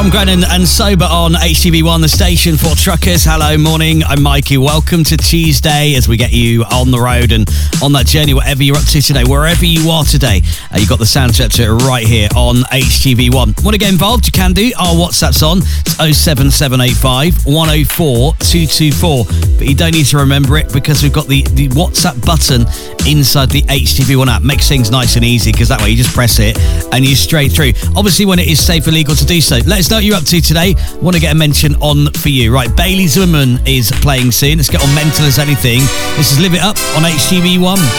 I'm Grennan and Sober on HTV1, the station for truckers. Hello, morning. I'm Mikey. Welcome to Tuesday as we get you on the road and on that journey, whatever you're up to today, wherever you are today. You've got the soundtrack to it right here on HTV1. Want to get involved? You can do. Our WhatsApp's on. It's 07785 104 224. But you don't need to remember it because we've got the WhatsApp button inside the HTV1 app. Makes things nice and easy because that way you just press it and you're straight through. Obviously, when it is safe and legal to do so. Let us know what you're up to today. Want to get a mention on for you. Right, Bailey Zimmerman is playing soon. Let's get on Mental as Anything. This is Live It Up on HTV1.